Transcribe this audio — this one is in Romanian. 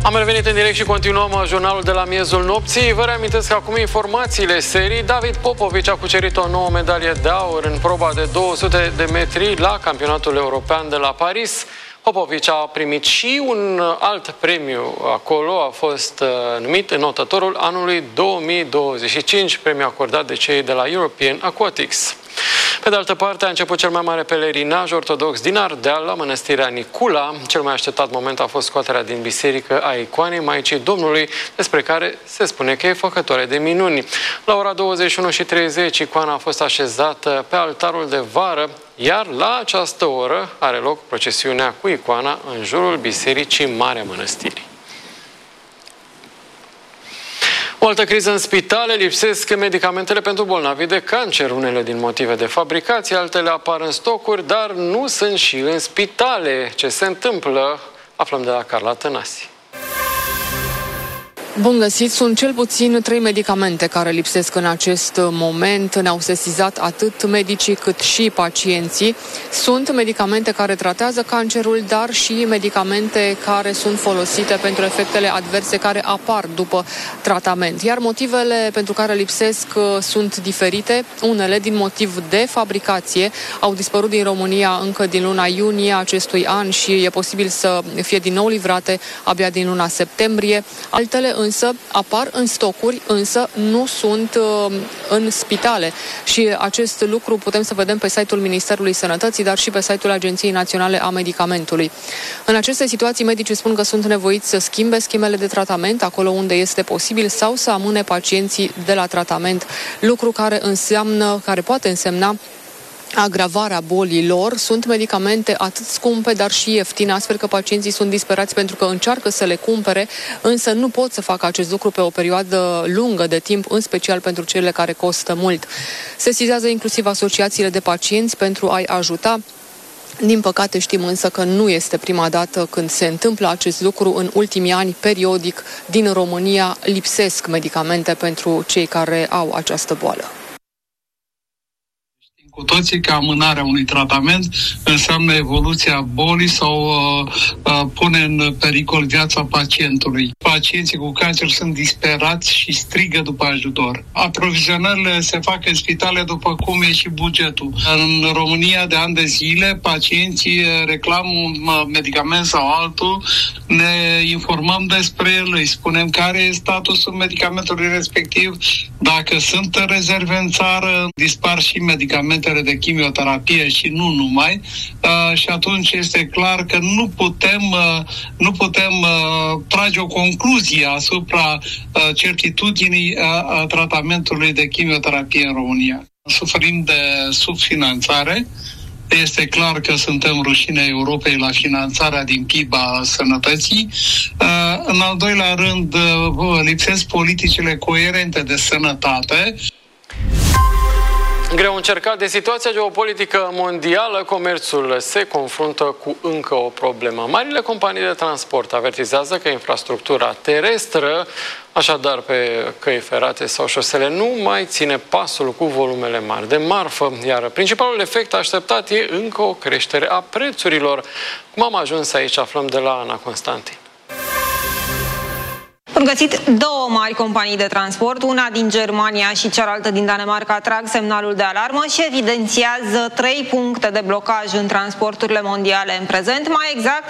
Am revenit în direct și continuăm jurnalul de la miezul nopții. Vă reamintesc că acum informațiile serii. David Popovici a cucerit o nouă medalie de aur în proba de 200 de metri la campionatul european de la Paris. Popovici a primit și un alt premiu acolo, a fost numit înotătorul anului 2025, premiu acordat de cei de la European Aquatics. Pe de altă parte, a început cel mai mare pelerinaj ortodox din Ardeal la mănăstirea Nicula. Cel mai așteptat moment a fost scoaterea din biserică a icoanei Maicii Domnului, despre care se spune că e făcătoare de minuni. La ora 21:30, icoana a fost așezată pe altarul de vară, iar la această oră are loc procesiunea cu icoana în jurul bisericii Marea Mănăstirii. O altă criză în spitale, lipsesc medicamentele pentru bolnavii de cancer, unele din motive de fabricație, altele apar în stocuri, dar nu sunt și în spitale. Ce se întâmplă? Aflăm de la Carla Tănasi. Bun găsit, sunt cel puțin 3 medicamente care lipsesc în acest moment. Ne-au sesizat atât medicii cât și pacienții. Sunt medicamente care tratează cancerul, dar și medicamente care sunt folosite pentru efectele adverse care apar după tratament. Iar motivele pentru care lipsesc sunt diferite. Unele din motiv de fabricație au dispărut din România încă din luna iunie acestui an și e posibil să fie din nou livrate abia din luna septembrie. Altele însă apar în stocuri, însă nu sunt în spitale. Și acest lucru putem să vedem pe site-ul Ministerului Sănătății, dar și pe site-ul Agenției Naționale a Medicamentului. În aceste situații, medicii spun că sunt nevoiți să schimbe schemele de tratament acolo unde este posibil sau să amâne pacienții de la tratament, lucru care poate însemna agravarea bolilor. Sunt medicamente atât scumpe, dar și ieftine, astfel că pacienții sunt disperați pentru că încearcă să le cumpere, însă nu pot să facă acest lucru pe o perioadă lungă de timp, în special pentru cele care costă mult. Sesizează inclusiv asociațiile de pacienți pentru a-i ajuta. Din păcate știm însă că nu este prima dată când se întâmplă acest lucru. În ultimii ani, periodic, din România lipsesc medicamente pentru cei care au această boală. Cu toții că amânarea unui tratament înseamnă evoluția bolii sau pune în pericol viața pacientului. Pacienții cu cancer sunt disperați și strigă după ajutor. Aprovizionările se fac în spitale după cum e și bugetul. În România de ani de zile, pacienții reclamă un medicament sau altul, ne informăm despre el, îi spunem care e statusul medicamentului respectiv, dacă sunt rezerve în țară, dispar și medicamente de chimioterapie și nu numai, și atunci este clar că nu putem trage o concluzie asupra certitudinii tratamentului de chimioterapie în România. Suferim de subfinanțare. Este clar că suntem rușinea Europei la finanțarea din PIB a sănătății. În al doilea rând, lipsesc politicile coerente de sănătate. Greu încercat de situația geopolitică mondială, comerțul se confruntă cu încă o problemă. Marile companii de transport avertizează că infrastructura terestră, așadar pe căi ferate sau șosele, nu mai ține pasul cu volumele mari de marfă, iar principalul efect așteptat e încă o creștere a prețurilor. Cum am ajuns aici, aflăm de la Ana Constantin. Bun găsit, 2 mari companii de transport, una din Germania și cealaltă din Danemarca, trag semnalul de alarmă și evidențiază 3 puncte de blocaj în transporturile mondiale în prezent, mai exact